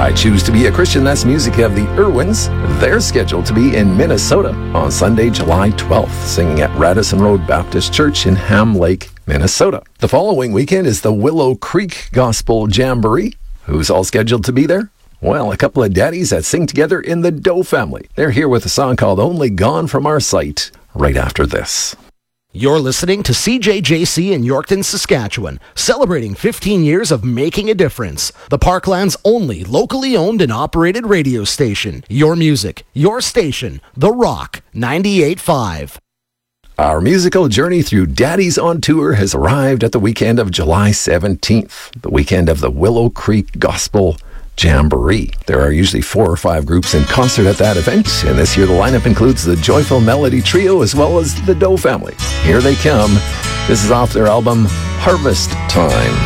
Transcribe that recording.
I Choose to Be a Christian, that's music of the Irwins. They're scheduled to be in Minnesota on Sunday, July 12th, singing at Radisson Road Baptist Church in Ham Lake, Minnesota. The following weekend is the Willow Creek Gospel Jamboree. Who's all scheduled to be there? Well, a couple of daddies that sing together in the Doe family. They're here with a song called Only Gone From Our Sight right after this. You're listening to CJJC in Yorkton, Saskatchewan, celebrating 15 years of making a difference. The Parkland's only locally owned and operated radio station. Your music, your station, The Rock 98.5. Our musical journey through Daddies on Tour has arrived at the weekend of July 17th, the weekend of the Willow Creek Gospel Jamboree. There are usually 4 or 5 groups in concert at that event, and this year the lineup includes the Joyful Melody Trio as well as the Doe family. Here they come. This is off their album, Harvest Time.